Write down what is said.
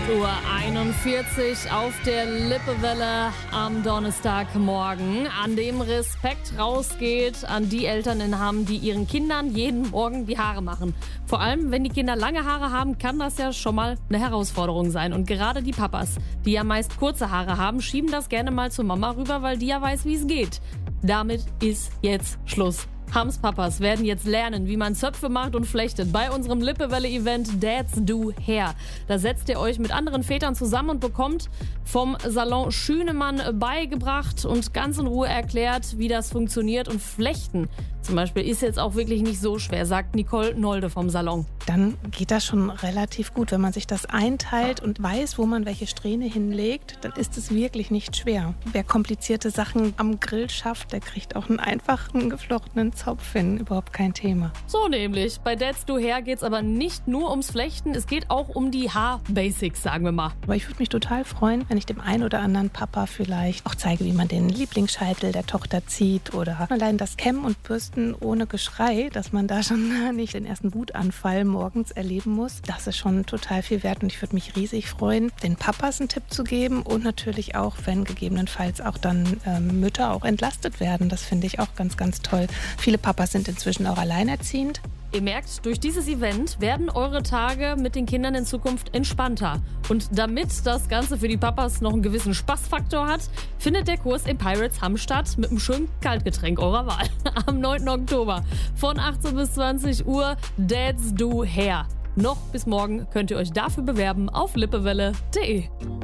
8:41 Uhr auf der Lippewelle am Donnerstagmorgen, an dem Respekt rausgeht an die Eltern in Hamm, die ihren Kindern jeden Morgen die Haare machen. Vor allem, wenn die Kinder lange Haare haben, kann das ja schon mal eine Herausforderung sein. Und gerade die Papas, die ja meist kurze Haare haben, schieben das gerne mal zur Mama rüber, weil die ja weiß, wie es geht. Damit ist jetzt Schluss. Hamms Papas werden jetzt lernen, wie man Zöpfe macht und flechtet bei unserem Lippewelle-Event Dads Do Hair. Da setzt ihr euch mit anderen Vätern zusammen und bekommt vom Salon Schünemann beigebracht und ganz in Ruhe erklärt, wie das funktioniert. Und Flechten zum Beispiel ist jetzt auch wirklich nicht so schwer, sagt Nicole Nolde vom Salon. Dann geht das schon relativ gut. Wenn man sich das einteilt und weiß, wo man welche Strähne hinlegt, dann ist es wirklich nicht schwer. Wer komplizierte Sachen am Grill schafft, der kriegt auch einen einfachen geflochtenen Zopf hin. Überhaupt kein Thema. So nämlich. Bei Dads Do Hair geht es aber nicht nur ums Flechten, es geht auch um die Haarbasics, sagen wir mal. Aber ich würde mich total freuen, wenn ich dem einen oder anderen Papa vielleicht auch zeige, wie man den Lieblingsscheitel der Tochter zieht oder allein das Kämmen und Bürsten ohne Geschrei, dass man da schon nicht den ersten Wutanfall morgens erleben muss. Das ist schon total viel wert und ich würde mich riesig freuen, den Papas einen Tipp zu geben und natürlich auch, wenn gegebenenfalls auch dann Mütter auch entlastet werden. Das finde ich auch ganz, ganz toll. Viele Papas sind inzwischen auch alleinerziehend. Ihr merkt, durch dieses Event werden eure Tage mit den Kindern in Zukunft entspannter. Und damit das Ganze für die Papas noch einen gewissen Spaßfaktor hat, findet der Kurs im Pirates Hamm statt mit einem schönen Kaltgetränk eurer Wahl. Am 9. Oktober von 18 bis 20 Uhr Dads Do Hair. Noch bis morgen könnt ihr euch dafür bewerben auf lippewelle.de.